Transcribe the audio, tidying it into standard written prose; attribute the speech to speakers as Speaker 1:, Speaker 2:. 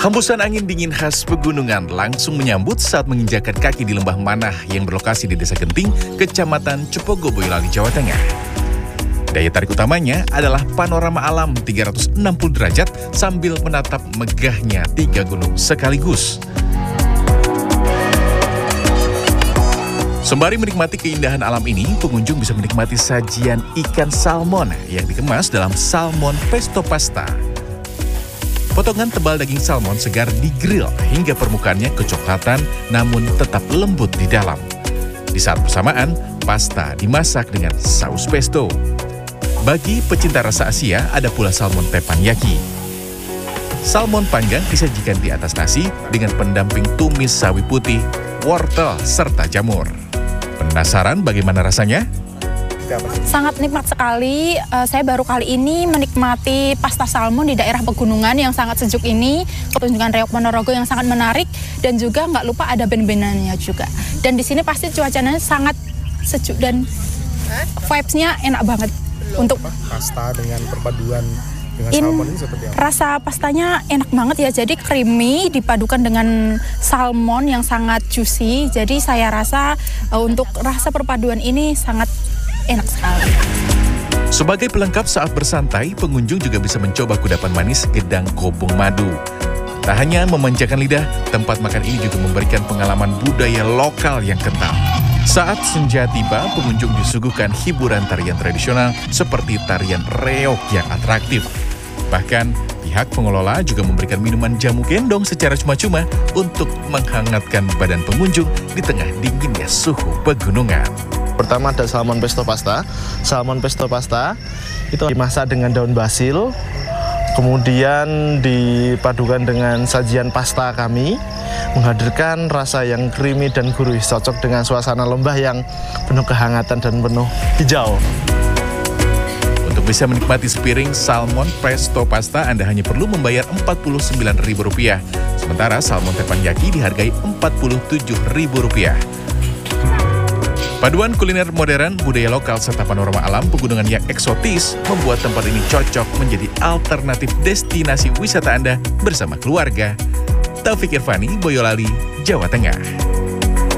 Speaker 1: Hembusan angin dingin khas pegunungan langsung menyambut saat menginjakan kaki di lembah Manah yang berlokasi di Desa Genting, Kecamatan Cepogo, Boyolali, Jawa Tengah. Daya tarik utamanya adalah panorama alam 360 derajat sambil menatap megahnya 3 gunung sekaligus. Sembari menikmati keindahan alam ini, pengunjung bisa menikmati sajian ikan salmon yang dikemas dalam salmon pesto pasta. Potongan tebal daging salmon segar digrill hingga permukaannya kecoklatan namun tetap lembut di dalam. Di saat bersamaan, pasta dimasak dengan saus pesto. Bagi pecinta rasa Asia, ada pula salmon teppanyaki. Salmon panggang disajikan di atas nasi dengan pendamping tumis sawi putih, wortel, serta jamur. Penasaran bagaimana rasanya?
Speaker 2: Sangat nikmat sekali. Saya baru kali ini menikmati pasta salmon di daerah pegunungan yang sangat sejuk ini. Pertunjukan reok Ponorogo yang sangat menarik dan juga nggak lupa ada band-bandannya juga. Dan di sini pasti cuacanya sangat sejuk dan vibes-nya enak banget. Untuk
Speaker 3: pasta dengan perpaduan dengan salmon ini seperti apa?
Speaker 2: Rasa pastanya enak banget ya. Jadi creamy dipadukan dengan salmon yang sangat juicy. Jadi saya rasa untuk rasa perpaduan ini sangat enak sekali.
Speaker 1: Sebagai pelengkap saat bersantai, pengunjung juga bisa mencoba kudapan manis Gedang Kobong Madu. Tak hanya memanjakan lidah, tempat makan ini juga memberikan pengalaman budaya lokal yang kental. Saat senja tiba, pengunjung disuguhkan hiburan tarian tradisional seperti tarian reok yang atraktif. Bahkan, pihak pengelola juga memberikan minuman jamu gendong secara cuma-cuma untuk menghangatkan badan pengunjung di tengah dinginnya suhu pegunungan.
Speaker 3: Pertama ada salmon pesto pasta. Salmon pesto pasta itu dimasak dengan daun basil, kemudian dipadukan dengan sajian pasta kami, menghadirkan rasa yang creamy dan gurih, cocok dengan suasana lembah yang penuh kehangatan dan penuh hijau.
Speaker 1: Untuk bisa menikmati sepiring salmon pesto pasta, Anda hanya perlu membayar Rp49.000. Sementara salmon teppanyaki dihargai Rp47.000. Paduan kuliner modern, budaya lokal, serta panorama alam pegunungan yang eksotis membuat tempat ini cocok menjadi alternatif destinasi wisata Anda bersama keluarga. Taufik Irvani, Boyolali, Jawa Tengah.